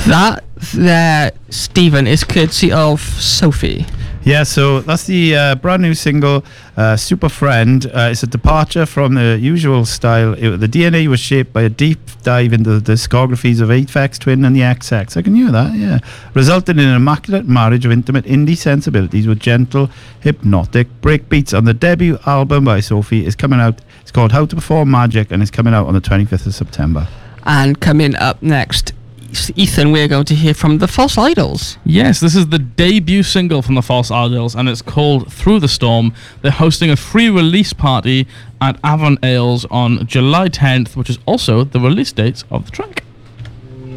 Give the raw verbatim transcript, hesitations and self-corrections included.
That there, Stephen, is courtesy of Sophie. Yeah, so that's the uh, brand new single, uh, Super Friend. Uh, it's a departure from the usual style. It, the D N A was shaped by a deep dive into the discographies of Aphex Twin and the X X. I can hear that, yeah. Resulting in an immaculate marriage of intimate indie sensibilities with gentle, hypnotic breakbeats. On the debut album by Sophie is coming out. It's called How to Perform Magic, and it's coming out on the twenty-fifth of September. And coming up next, Ethan, we're going to hear from the False Idols. Yes, this is the debut single from the False Idols, and it's called Through the Storm. They're hosting a free release party at Avon Ales on July tenth, which is also the release date of the track.